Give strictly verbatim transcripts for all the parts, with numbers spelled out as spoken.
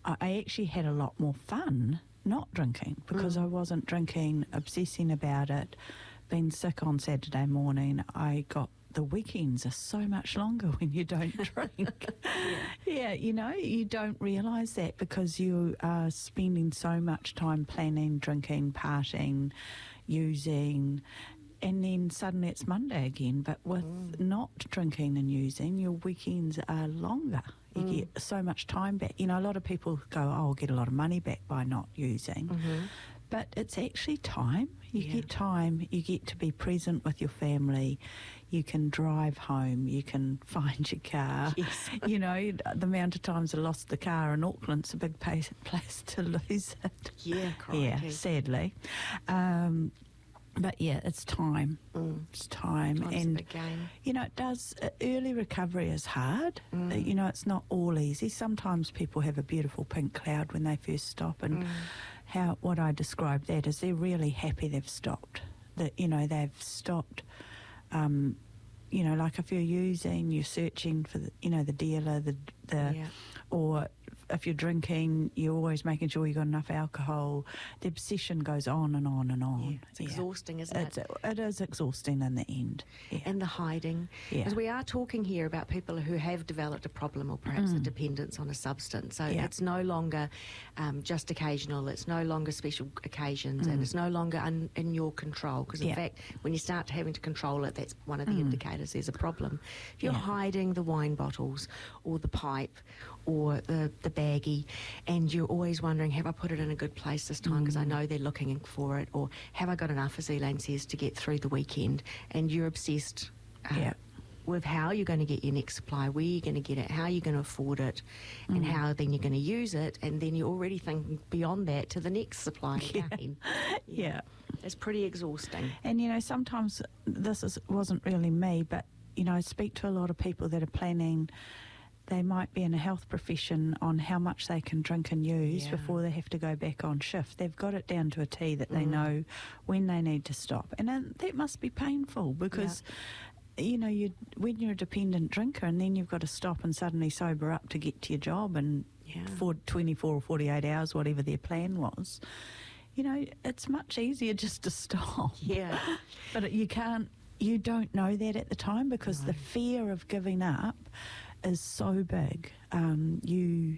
I, I actually had a lot more fun not drinking because mm. I wasn't drinking, obsessing about it, being sick on Saturday morning. I got the weekends are so much longer when you don't drink. yeah. yeah, you know, you don't realise that because you are spending so much time planning, drinking, partying, using, and then suddenly it's Monday again. But with mm. not drinking and using, your weekends are longer. You mm. get so much time back. You know, a lot of people go, oh, I'll get a lot of money back by not using. Mm-hmm. But it's actually time. You yeah. get time. You get to be present with your family. You can drive home. You can find your car. Yes. You know, the amount of times I lost the car in Auckland's a big place, place to lose it. Yeah, crikey. Yeah, sadly. Um, But yeah, it's time. Mm. It's time, Time's and a big game. you know, it does. Uh, early recovery is hard. Mm. Uh, you know, it's not all easy. Sometimes people have a beautiful pink cloud when they first stop, and mm. how what I describe that is they're really happy they've stopped. That you know they've stopped. Um, you know, like if you're using, you're searching for the, you know, the dealer, the the, yeah. or if you're drinking, you're always making sure you've got enough alcohol. The obsession goes on and on and on. Yeah, it's yeah. exhausting, isn't it's, it? It is exhausting in the end. Yeah. And the hiding. Yeah. Because we are talking here about people who have developed a problem or perhaps mm. a dependence on a substance. So yeah. it's no longer um, just occasional, it's no longer special occasions, mm. and it's no longer un- in your control. Because in yeah. fact, when you start having to control it, that's one of the mm. indicators there's a problem. If you're yeah. hiding the wine bottles or the pipe or the, the baggie, and you're always wondering, have I put it in a good place this time because mm. I know they're looking for it, or have I got enough, as Elaine says, to get through the weekend, and you're obsessed uh, yeah. with how you're going to get your next supply, where you're going to get it, how you're going to afford it, mm. and how then you're going to use it, and then you're already thinking beyond that to the next supply yeah. again. Yeah. yeah. It's pretty exhausting. And, you know, sometimes this is, wasn't really me, but, you know, I speak to a lot of people that are planning. They might be in a health profession on how much they can drink and use yeah. before they have to go back on shift. They've got it down to a T that they mm. know when they need to stop. And then that must be painful because, yeah. you know, you when you're a dependent drinker and then you've got to stop and suddenly sober up to get to your job and yeah. for twenty-four or forty-eight hours, whatever their plan was, you know, it's much easier just to stop. Yeah. But you can't, you don't know that at the time because no. the fear of giving up is so big. Um, you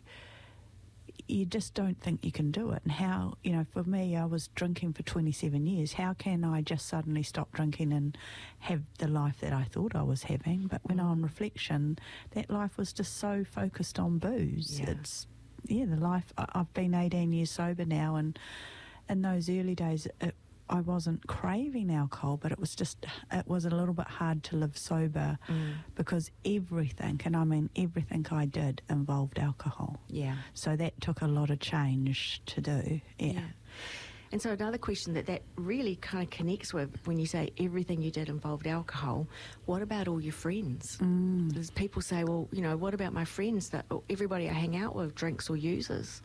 you just don't think you can do it. And how, you know, for me, I was drinking for twenty-seven years. How can I just suddenly stop drinking and have the life that I thought I was having? But when mm. on reflection, that life was just so focused on booze. Yeah. It's, yeah, the life, I, I've been eighteen years sober now, and in those early days, it I wasn't craving alcohol, but it was just, it was a little bit hard to live sober mm. because everything, and I mean everything I did involved alcohol. Yeah. So that took a lot of change to do. Yeah. yeah. And so another question that that really kind of connects with when you say everything you did involved alcohol, what about all your friends? Mm. Because people say, well, you know, what about my friends that everybody I hang out with drinks or uses?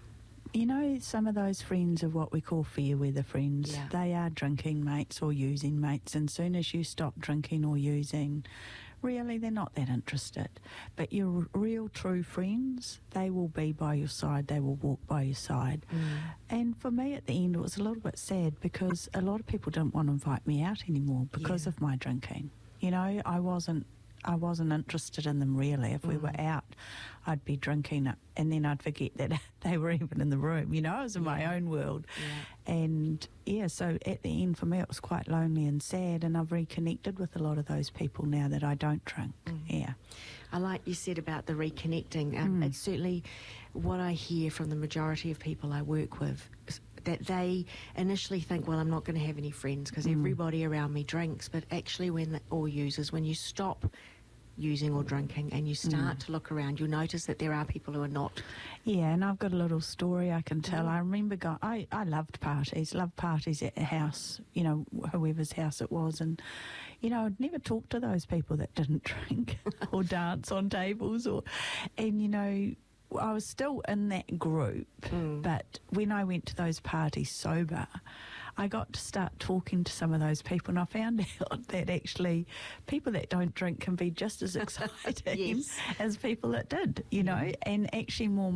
You know, some of those friends are what we call fair weather friends. Yeah. They are drinking mates or using mates, and soon as you stop drinking or using, really they're not that interested. But your real true friends, they will be by your side, they will walk by your side. Mm. And for me at the end it was a little bit sad because a lot of people didn't want to invite me out anymore because yeah. of my drinking. You know, I wasn't I wasn't interested in them really. If we mm. were out, I'd be drinking and then I'd forget that they were even in the room. You know, I was in yeah. my own world. Yeah. And, yeah, so at the end for me it was quite lonely and sad, and I've reconnected with a lot of those people now that I don't drink. Mm. Yeah. I like you said about the reconnecting. Um, mm. It's certainly what I hear from the majority of people I work with, that they initially think, well, I'm not going to have any friends because mm. everybody around me drinks, but actually when, the, or users, when you stop using or drinking and you start mm. to look around, you'll notice that there are people who are not. Yeah, and I've got a little story I can tell. Mm. I remember going, I, I loved parties, loved parties at a house, you know, whoever's house it was, and, you know, I'd never talk to those people that didn't drink or dance on tables, or, and, you know, I was still in that group, mm. but when I went to those parties sober, I got to start talking to some of those people, and I found out that actually people that don't drink can be just as exciting yes. as people that did, you know, and actually more